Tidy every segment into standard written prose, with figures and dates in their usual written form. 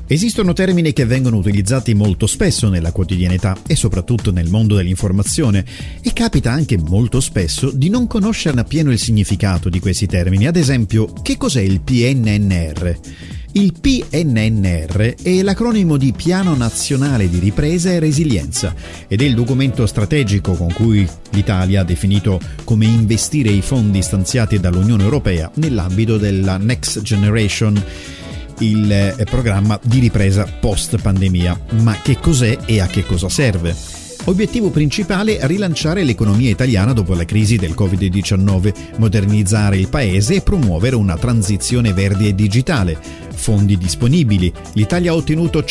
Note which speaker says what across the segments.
Speaker 1: Esistono termini che vengono utilizzati molto spesso nella quotidianità e soprattutto nel mondo dell'informazione, e capita anche molto spesso di non conoscerne appieno il significato di questi termini. Ad esempio, che cos'è il PNNR? Il PNNR è l'acronimo di Piano Nazionale di Ripresa e Resilienza ed è il documento strategico con cui l'Italia ha definito come investire i fondi stanziati dall'Unione Europea nell'ambito della Next Generation, il programma di ripresa post-pandemia. Ma che cos'è e a che cosa serve? Obiettivo principale: rilanciare l'economia italiana dopo la crisi del Covid-19, modernizzare il paese e promuovere una transizione verde e digitale. Fondi disponibili: l'Italia ha ottenuto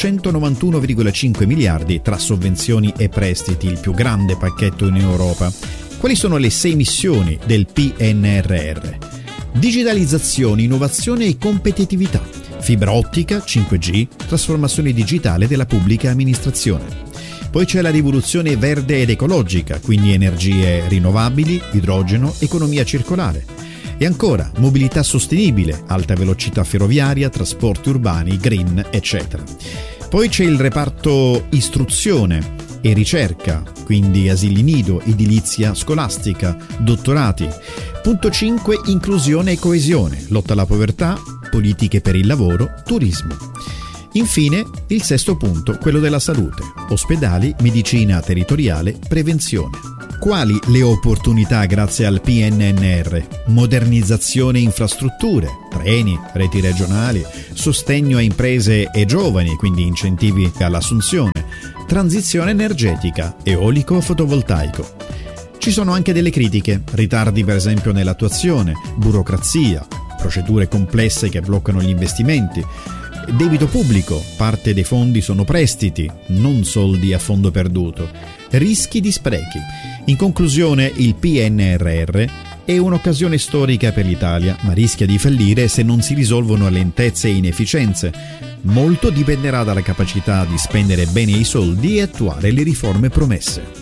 Speaker 1: 191,5 miliardi tra sovvenzioni e prestiti, il più grande pacchetto in Europa. Quali sono le 6 missioni del PNRR? Digitalizzazione, innovazione e competitività, fibra ottica, 5G, trasformazione digitale della pubblica amministrazione. Poi c'è la rivoluzione verde ed ecologica, quindi energie rinnovabili, idrogeno, economia circolare. E ancora, mobilità sostenibile, alta velocità ferroviaria, trasporti urbani, green, eccetera. Poi c'è il reparto istruzione e ricerca, quindi asili nido, edilizia scolastica, dottorati. Punto 5, inclusione e coesione, lotta alla povertà, politiche per il lavoro, turismo. Infine, il 6° punto, quello della salute, ospedali, medicina territoriale, prevenzione. Quali le opportunità grazie al PNNR? Modernizzazione e infrastrutture, treni, reti regionali, sostegno a imprese e giovani, quindi incentivi all'assunzione, transizione energetica, eolico, fotovoltaico. Ci sono anche delle critiche, ritardi per esempio nell'attuazione, burocrazia, procedure complesse che bloccano gli investimenti, debito pubblico, parte dei fondi sono prestiti, non soldi a fondo perduto, rischi di sprechi. In conclusione, il PNRR è un'occasione storica per l'Italia, ma rischia di fallire se non si risolvono lentezze e inefficienze. Molto dipenderà dalla capacità di spendere bene i soldi e attuare le riforme promesse.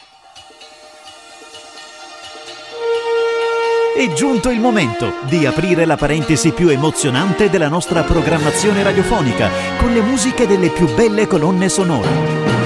Speaker 2: È giunto il momento di aprire la parentesi più emozionante della nostra programmazione radiofonica con le musiche delle più belle colonne sonore.